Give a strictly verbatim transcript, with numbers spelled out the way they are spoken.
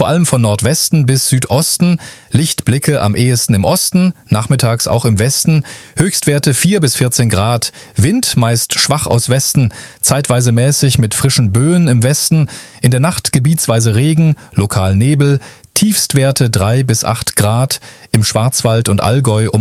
Vor allem von Nordwesten bis Südosten, Lichtblicke am ehesten im Osten, nachmittags auch im Westen, Höchstwerte vier bis vierzehn Grad, Wind meist schwach aus Westen, zeitweise mäßig mit frischen Böen im Westen, in der Nacht gebietsweise Regen, lokal Nebel, Tiefstwerte drei bis acht Grad, im Schwarzwald und Allgäu um